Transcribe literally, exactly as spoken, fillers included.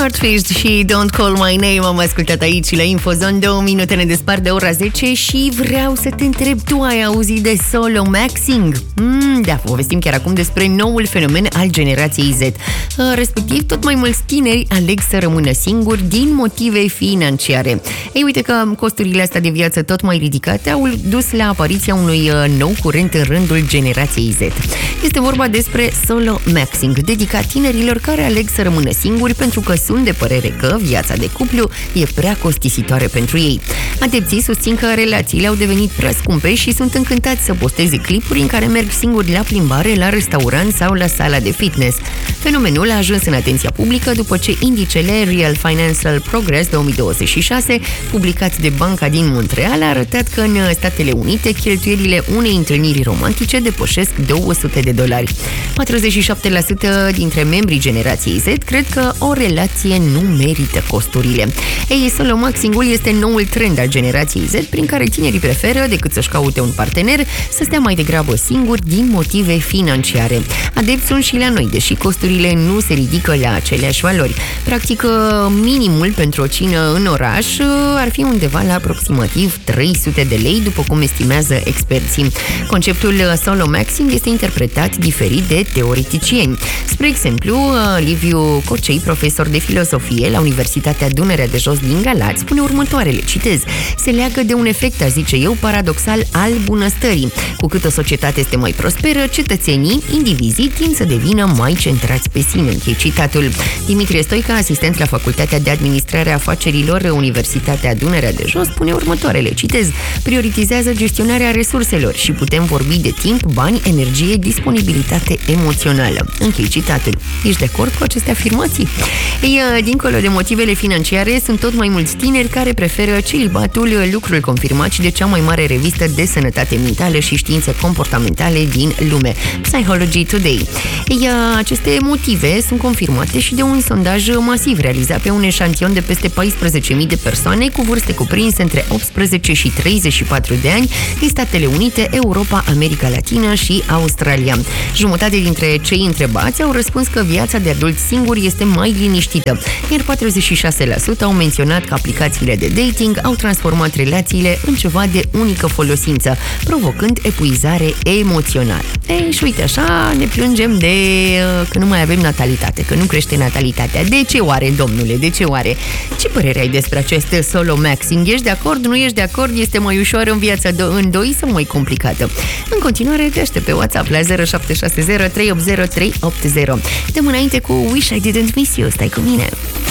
Swordfish și Don't Call My Name am ascultat aici la Infozone. Două minute ne despart de ora zece și vreau să te întreb, tu ai auzit de solo maxing? Mm, da, povestim chiar acum despre noul fenomen al generației Z. Respectiv, tot mai mulți tineri aleg să rămână singuri din motive financiare. Ei, uite că costurile astea de viață tot mai ridicate au dus la apariția unui nou curent în rândul generației Z. Este vorba despre solo maxing, dedicat tinerilor care aleg să rămână singuri pentru că sunt de părere că viața de cuplu e prea costisitoare pentru ei. Adepții susțin că relațiile au devenit prea scumpe și sunt încântați să posteze clipuri în care merg singuri la plimbare, la restaurant sau la sala de fitness. Fenomenul a ajuns în atenția publică după ce indicele Real Financial Progress două mii douăzeci și șase, publicat de Banca din Montreal, a arătat că în Statele Unite cheltuielile unei întâlniri romantice depășesc două sute de dolari. patruzeci și șapte la sută dintre membrii generației Z cred că o relație nu merită costurile. Ei, solo maxing-ul este noul trend al generației Z, prin care tinerii preferă, decât să-și caute un partener, să stea mai degrabă singuri din motive financiare. Adepți sunt și la noi, deși costurile nu se ridică la aceleași valori. Practic, minimul pentru o cină în oraș ar fi undeva la aproximativ trei sute de lei, după cum estimează experții. Conceptul solo maxing este interpretat diferit de teoreticieni. Spre exemplu, Liviu Cocei, profesor de filosofie la Universitatea Dunărea de Jos din Galați, spune următoarele, citez: se leagă de un efect, aș zice eu, paradoxal al bunăstării. Cu cât o societate este mai prosperă, cetățenii, indivizii, tind să devină mai centrați pe sine. Închei citatul. Dimitrie Stoica, asistent la Facultatea de Administrare a Afacerilor, Universitatea Dunărea de Jos, spune următoarele, citez: prioritizează gestionarea resurselor și putem vorbi de timp, bani, energie, disponibilitate emoțională. Închei citatul. Ești de acord cu aceste afirmații? Ei, dincolo de motivele financiare, sunt tot mai mulți tineri care preferă celibatul, lucrul confirmat și de cea mai mare revistă de sănătate mentală și științe comportamentale din lume, Psychology Today. Ei, aceste motive sunt confirmate și de un sondaj masiv realizat pe un eșantion de peste paisprezece mii de persoane cu vârste cuprinse între optsprezece și treizeci și patru de ani din Statele Unite, Europa, America Latină și Australia. Jumătate dintre cei întrebați au răspuns că viața de adult singur este mai liniștită, iar patruzeci și șase la sută au menționat că aplicațiile de dating au transformat relațiile în ceva de unică folosință, provocând epuizare emoțională. Ei, și uite așa ne plângem de uh, că nu mai avem natalitate, că nu crește natalitatea. De ce oare, domnule? De ce oare? Ce părere ai despre acest solo maxing? Ești de acord? Nu ești de acord? Este mai ușor în viața în doi sau mai complicată? În continuare te aștept pe WhatsApp la zero șapte șase zero trei opt zero trei opt zero. Dăm înainte cu Wish I Didn't Miss You. Stai cu mine!